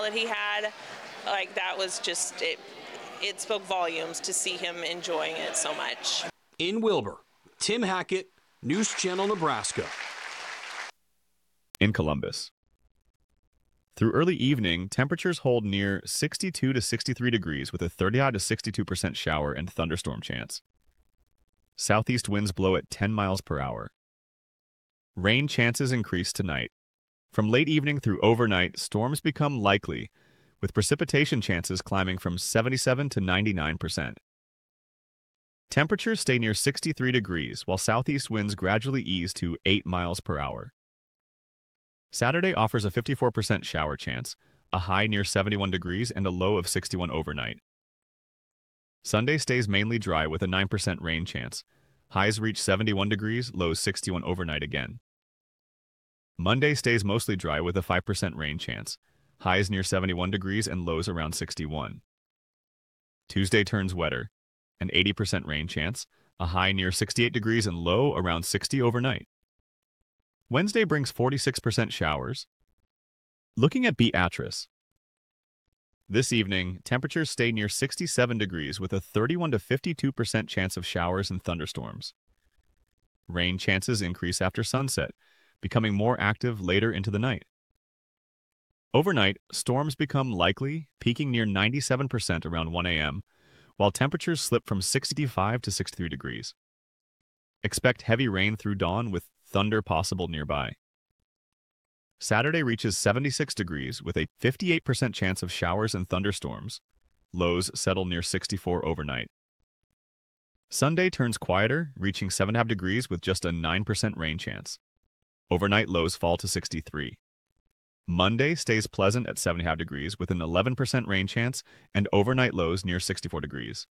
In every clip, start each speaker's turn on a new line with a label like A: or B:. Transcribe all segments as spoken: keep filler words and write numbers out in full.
A: that he had, like that was just, it, it spoke volumes to see him enjoying it so much.
B: In Wilbur, Tim Hackett, News Channel, Nebraska.
C: In Columbus. Through early evening, temperatures hold near sixty-two to sixty-three degrees with a thirty-odd to sixty-two percent shower and thunderstorm chance. Southeast winds blow at ten miles per hour. Rain chances increase tonight. From late evening through overnight, storms become likely, with precipitation chances climbing from seventy-seven to ninety-nine percent. Temperatures stay near sixty-three degrees, while southeast winds gradually ease to eight miles per hour. Saturday offers a fifty-four percent shower chance, a high near seventy-one degrees and a low of sixty-one overnight. Sunday stays mainly dry with a nine percent rain chance. Highs reach seventy-one degrees, lows sixty-one overnight again. Monday stays mostly dry with a five percent rain chance. Highs near seventy-one degrees and lows around sixty-one. Tuesday turns wetter, an eighty percent rain chance, a high near sixty-eight degrees and low around sixty overnight. Wednesday brings forty-six percent showers. Looking at Beatrice. This evening, temperatures stay near sixty-seven degrees with a thirty-one to fifty-two percent chance of showers and thunderstorms. Rain chances increase after sunset, becoming more active later into the night. Overnight, storms become likely, peaking near ninety-seven percent around one a m, while temperatures slip from sixty-five to sixty-three degrees. Expect heavy rain through dawn with thunder possible nearby. Saturday reaches seventy-six degrees with a fifty-eight percent chance of showers and thunderstorms. Lows settle near sixty-four overnight. Sunday turns quieter, reaching seven point five degrees with just a nine percent rain chance. Overnight lows fall to sixty-three. Monday stays pleasant at seven point five degrees with an eleven percent rain chance and overnight lows near sixty-four degrees.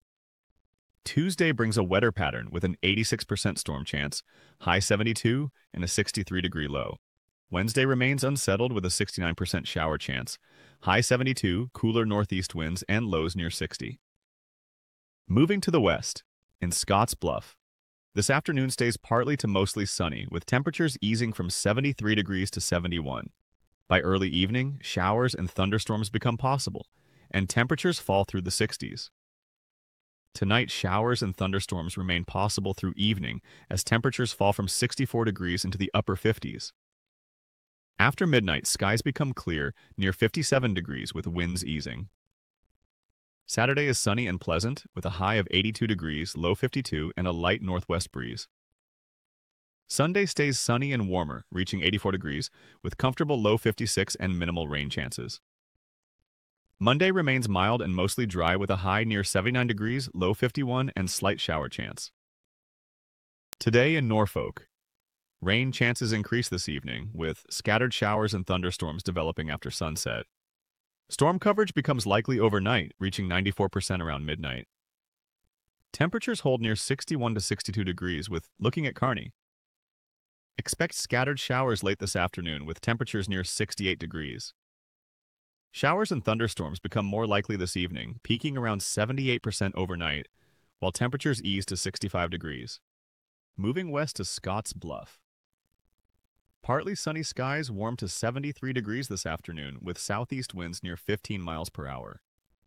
C: Tuesday brings a wetter pattern with an eighty-six percent storm chance, high seventy-two, and a sixty-three degree low. Wednesday remains unsettled with a sixty-nine percent shower chance, high seventy-two, cooler northeast winds, and lows near sixty. Moving to the west, in Scotts Bluff. This afternoon stays partly to mostly sunny, with temperatures easing from seventy-three degrees to seventy-one. By early evening, showers and thunderstorms become possible, and temperatures fall through the sixties. Tonight, showers and thunderstorms remain possible through evening as temperatures fall from sixty-four degrees into the upper fifties. After midnight, skies become clear near fifty-seven degrees with winds easing. Saturday is sunny and pleasant with a high of eighty-two degrees, low fifty-two, and a light northwest breeze. Sunday stays sunny and warmer, reaching eighty-four degrees with comfortable low fifty-six and minimal rain chances. Monday remains mild and mostly dry with a high near seventy-nine degrees, low fifty-one, and slight shower chance. Today in Norfolk. Rain chances increase this evening, with scattered showers and thunderstorms developing after sunset. Storm coverage becomes likely overnight, reaching ninety-four percent around midnight. Temperatures hold near sixty-one to sixty-two degrees with looking at Kearney. Expect scattered showers late this afternoon with temperatures near sixty-eight degrees. Showers and thunderstorms become more likely this evening, peaking around seventy-eight percent overnight, while temperatures ease to sixty-five degrees. Moving west to Scotts Bluff. Partly sunny skies warm to seventy-three degrees this afternoon with southeast winds near fifteen miles per hour.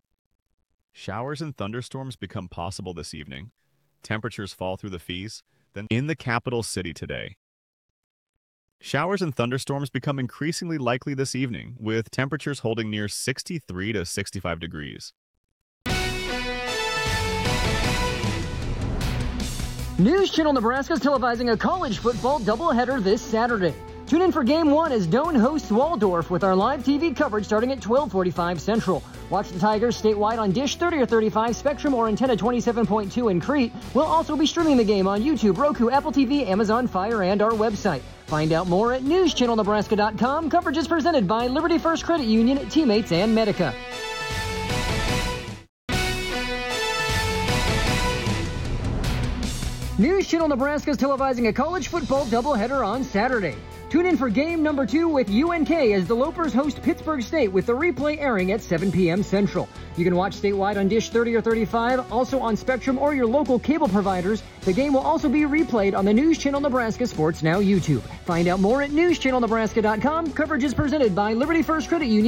C: Showers and thunderstorms become possible this evening. Temperatures fall through the Fees, then in the capital city today. Showers and thunderstorms become increasingly likely this evening, with temperatures holding near sixty-three to sixty-five degrees.
D: News Channel Nebraska is televising a college football doubleheader this Saturday. Tune in for Game one as Doane hosts Waldorf with our live T V coverage starting at twelve forty-five Central. Watch the Tigers statewide on Dish thirty or thirty-five, Spectrum, or Antenna twenty-seven point two in Crete. We'll also be streaming the game on YouTube, Roku, Apple T V, Amazon Fire, and our website. Find out more at news channel nebraska dot com. Coverage is presented by Liberty First Credit Union, Teammates, and Medica. News Channel Nebraska is televising a college football doubleheader on Saturday. Tune in for game number two with U N K as the Lopers host Pittsburgh State with the replay airing at seven p.m. Central. You can watch statewide on Dish thirty or thirty-five, also on Spectrum or your local cable providers. The game will also be replayed on the News Channel Nebraska Sports Now YouTube. Find out more at news channel nebraska dot com. Coverage is presented by Liberty First Credit Union.